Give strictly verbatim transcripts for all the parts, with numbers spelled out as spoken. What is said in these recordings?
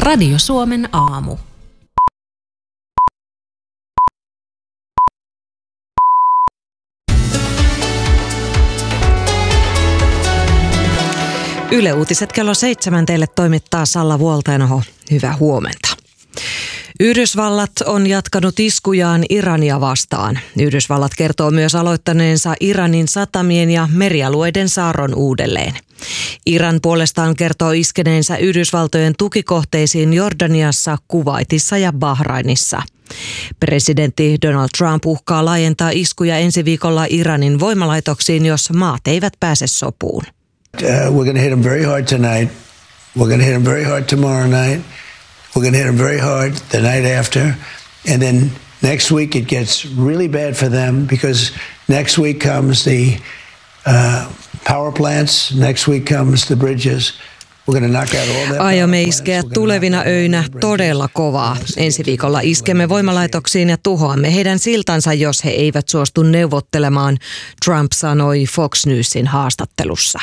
Radio Suomen aamu. Yle Uutiset kello seitsemän teille toimittaa Salla Vuoltainoho. Hyvää huomenta. Yhdysvallat on jatkanut iskujaan Irania vastaan. Yhdysvallat kertoo myös aloittaneensa Iranin satamien ja merialueiden saarron uudelleen. Iran puolestaan kertoo iskeneensä Yhdysvaltojen tukikohteisiin Jordaniassa, Kuwaitissa ja Bahrainissa. Presidentti Donald Trump uhkaa laajentaa iskuja ensi viikolla Iranin voimalaitoksiin, jos maat eivät pääse sopuun. Uh, we're going to hit them very hard tonight. We're going to hit them very hard tomorrow night. We're going to hit them very hard the night after. And then next week it gets really bad for them because next week comes the uh, power plants. Next week comes the bridges. We're going to knock out all that. Aiomme iskeä tulevina öinä todella kovaa. Ensi viikolla iskemme voimalaitoksiin ja tuhoamme heidän siltansa, jos he eivät suostu neuvottelemaan, Trump sanoi Fox Newsin haastattelussa.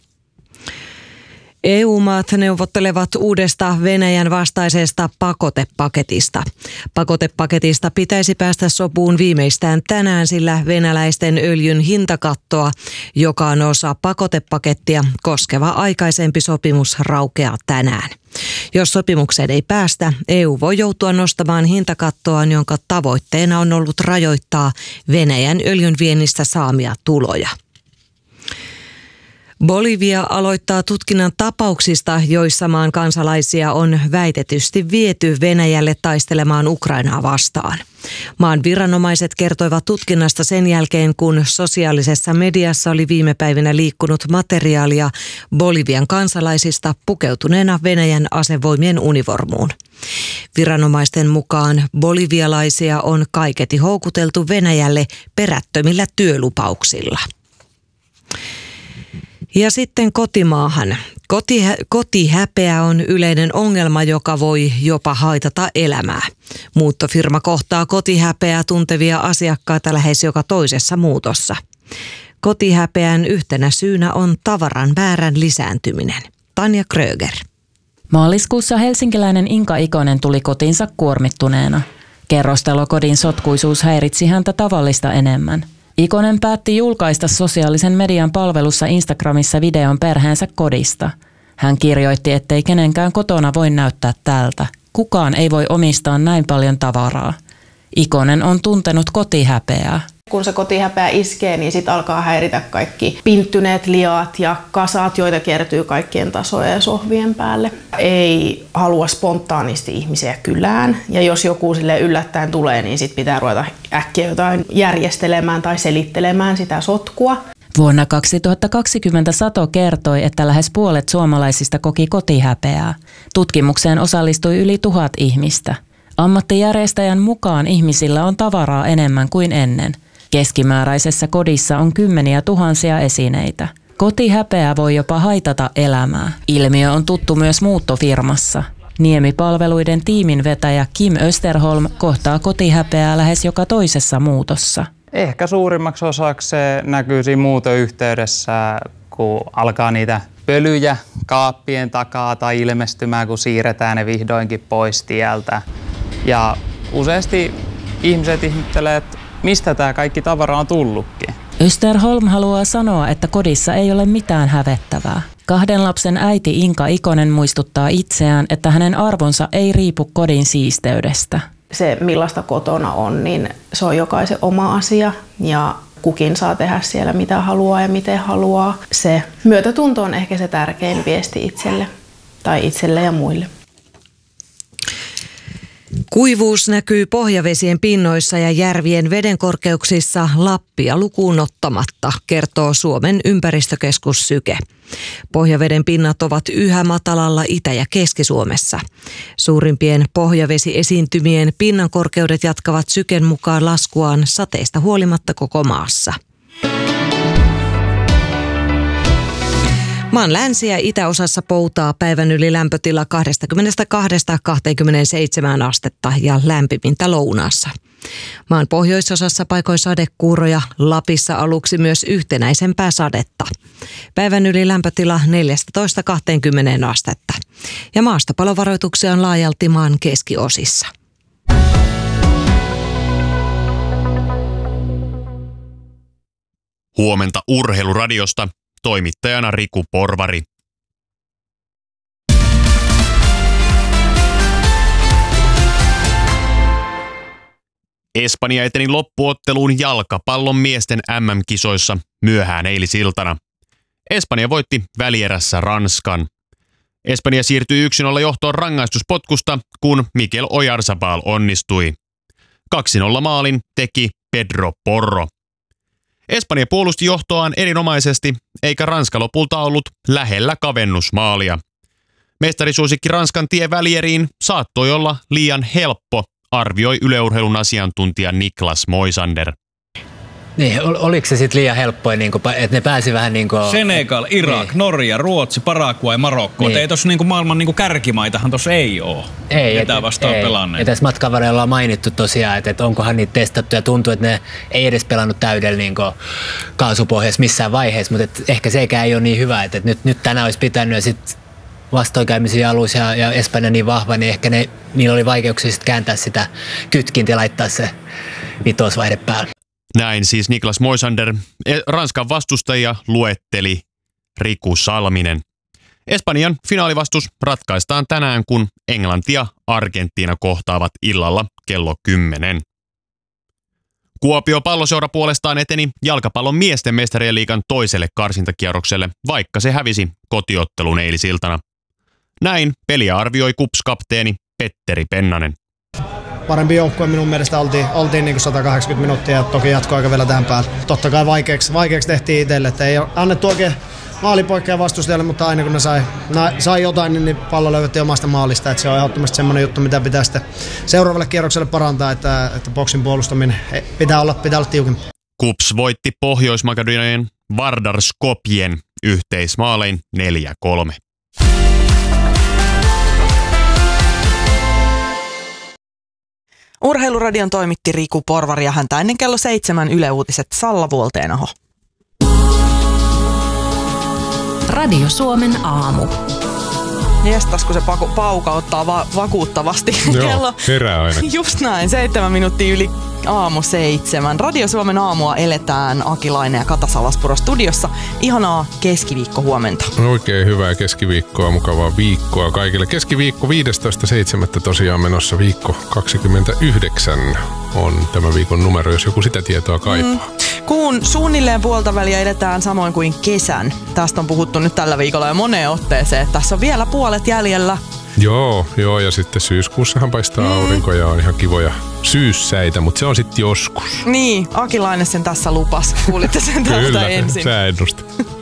E U-maat neuvottelevat uudesta Venäjän vastaisesta pakotepaketista. Pakotepaketista pitäisi päästä sopuun viimeistään tänään, sillä venäläisten öljyn hintakattoa, joka on osa pakotepakettia, koskeva aikaisempi sopimus raukeaa tänään. Jos sopimukseen ei päästä, E U voi joutua nostamaan hintakattoaan, jonka tavoitteena on ollut rajoittaa Venäjän öljyn viennistä saamia tuloja. Bolivia aloittaa tutkinnan tapauksista, joissa maan kansalaisia on väitetysti viety Venäjälle taistelemaan Ukrainaa vastaan. Maan viranomaiset kertoivat tutkinnasta sen jälkeen, kun sosiaalisessa mediassa oli viime päivinä liikkunut materiaalia Bolivian kansalaisista pukeutuneena Venäjän asevoimien univormuun. Viranomaisten mukaan bolivialaisia on kaiketi houkuteltu Venäjälle perättömillä työlupauksilla. Ja sitten kotimaahan. Koti, kotihäpeä on yleinen ongelma, joka voi jopa haitata elämää. Muuttofirma kohtaa kotihäpeää tuntevia asiakkaita lähes joka toisessa muutossa. Kotihäpeän yhtenä syynä on tavaran määrän lisääntyminen. Tanja Kröger. Maaliskuussa helsinkiläinen Inka Ikonen tuli kotiinsa kuormittuneena. Kerrostalokodin sotkuisuus häiritsi häntä tavallista enemmän. Ikonen päätti julkaista sosiaalisen median palvelussa Instagramissa videon perheensä kodista. Hän kirjoitti, ettei kenenkään kotona voi näyttää tältä. Kukaan ei voi omistaa näin paljon tavaraa. Ikonen on tuntenut kotihäpeää. Kun se kotihäpeä iskee, niin sit alkaa häiritä kaikki pinttyneet liat ja kasat, joita kertyy kaikkien tasojen ja sohvien päälle. Ei halua spontaanisti ihmisiä kylään, ja jos joku sille yllättäen tulee, niin sit pitää ruveta äkkiä jotain järjestelemään tai selittelemään sitä sotkua. Vuonna kaksituhattakaksikymmentä Sato kertoi, että lähes puolet suomalaisista koki kotihäpeää. Tutkimukseen osallistui yli tuhat ihmistä. Ammattijärjestäjän mukaan ihmisillä on tavaraa enemmän kuin ennen. Keskimääräisessä kodissa on kymmeniä tuhansia esineitä. Kotihäpeä voi jopa haitata elämää. Ilmiö on tuttu myös muuttofirmassa. Niemipalveluiden tiimin vetäjä Kim Österholm kohtaa kotihäpeää lähes joka toisessa muutossa. Ehkä suurimmaksi osaksi se näkyy siinä muutoyhteydessä, kun alkaa niitä pölyjä kaappien takaa tai ilmestymään, kun siirretään ne vihdoinkin pois tieltä. Ja useasti ihmiset ihmettelee, että mistä tämä kaikki tavara on tullutkin. Österholm haluaa sanoa, että kodissa ei ole mitään hävettävää. Kahden lapsen äiti Inka Ikonen muistuttaa itseään, että hänen arvonsa ei riipu kodin siisteydestä. Se, millaista kotona on, niin se on jokaisen oma asia ja kukin saa tehdä siellä mitä haluaa ja miten haluaa. Se myötätunto on ehkä se tärkein viesti itselle tai itselle ja muille. Kuivuus näkyy pohjavesien pinnoissa ja järvien vedenkorkeuksissa Lappia lukuun ottamatta, kertoo Suomen ympäristökeskus Syke. Pohjaveden pinnat ovat yhä matalalla Itä- ja Keski-Suomessa. Suurimpien pohjavesiesiintymien pinnankorkeudet jatkavat Syken mukaan laskuaan sateista huolimatta koko maassa. Maan länsi- ja itäosassa poutaa päivän yli lämpötila kaksikymmentäkaksi kaksikymmentäseitsemän astetta ja lämpimintä lounaassa. Maan pohjoisosassa paikoin sadekuuroja, Lapissa aluksi myös yhtenäisempää sadetta. Päivän yli lämpötila neljätoista kaksikymmentä astetta. Ja maastopalovaroituksia on laajalti maan keskiosissa. Huomenta Urheiluradiosta, toimittajana Riku Porvari. Espanja eteni loppuotteluun jalkapallon miesten M M-kisoissa myöhään eilisiltana. Espanja voitti välierässä Ranskan. Espanja siirtyi yksi nolla johtoon rangaistuspotkusta, kun Mikel Oyarzabal onnistui. kaksi nolla maalin teki Pedro Porro. Espanja puolusti johtoaan erinomaisesti, eikä Ranska lopulta ollut lähellä kavennusmaalia. Mestarisuosikki Ranskan tie välieriin saattoi olla liian helppo, arvioi yleurheilun asiantuntija Niklas Moisander. Niin, ol, oliko se sitten liian helppoa, niin että ne pääsi vähän niin kuin... Senegal, Irak, niin. Norja, Ruotsi, Paraguay, Marokko. Niin. Ei tuossa niin maailman niin kärkimaitahan tuossa ei ole. Ei, Ketään vastaan pelanneet. Ja tässä matkan varrella on mainittu tosiaan, että, että onkohan niitä testattu ja tuntuu, että ne ei edes pelannut täydellä niin kaasupohjassa missään vaiheessa, mutta että ehkä sekään ei ole niin hyvä, että, että nyt, nyt tänään olisi pitänyt ja sitten vastoinkäymisiä alus ja, ja Espanja niin vahva, niin ehkä ne, niillä oli vaikeuksia sitten kääntää sitä kytkintä ja laittaa se vitosvaihde päälle. Näin siis Niklas Moisander. Ranskan vastustajia luetteli Riku Salminen. Espanjan finaalivastus ratkaistaan tänään, kun Englanti ja Argentiina kohtaavat illalla kello kymmenen. Kuopio Palloseura puolestaan eteni jalkapallon miesten mestarien liigan toiselle karsintakierrokselle, vaikka se hävisi kotiottelun eilisiltana. Näin peliä arvioi K U P S-kapteeni Petteri Pennanen. Parempi joukkue minun mielestä oltiin, oltiin niin kuin sata kahdeksankymmentä minuuttia ja toki jatkoaika vielä tähän päälle. Totta kai vaikeaksi, vaikeaksi tehtiin itselle, että ei annettu oikein maalipoikkeja vastustajalle, mutta aina kun ne sai, na, sai jotain, niin, niin pallo löydettiin omasta maalista. Että se on ehdottomasti semmoinen juttu, mitä pitää sitten seuraavalle kierrokselle parantaa, että, että boksin puolustaminen pitää olla, pitää olla tiukempi. K U P S voitti Pohjois-Makedonian Vardar Skopjen yhteismaalein neljä kolme. Urheiluradion toimitti Riku Porvari ja häntä ennen kello seitsemän Yle Uutiset Salla Vuolteenoho. Radio Suomen aamu. Jestas, kun se paku, paukauttaa va- vakuuttavasti. Joo, kello, herää ainakin. Just näin, seitsemän minuuttia yli aamu seitsemän. Radio Suomen aamua eletään Akilainen ja Kata Salaspuro studiossa. Ihanaa keskiviikko huomenta. Oikein hyvää keskiviikkoa, mukavaa viikkoa kaikille. Keskiviikko viidestoista seitsemättä tosiaan menossa viikko kaksikymmentäyhdeksän on tämä viikon numero, jos joku sitä tietoa kaipaa. Mm. Kuun suunnilleen puolta väliä edetään samoin kuin kesän. Tästä on puhuttu nyt tällä viikolla jo moneen otteeseen, että tässä on vielä puolet jäljellä. Joo, joo, ja sitten syyskuussahan paistaa mm. aurinko ja on ihan kivoja syyssäitä, mutta se on sitten joskus. Niin, Akilainen sen tässä lupas. Kuulitte sen täältä Kyllä, ensin. Kyllä, sä ennustit.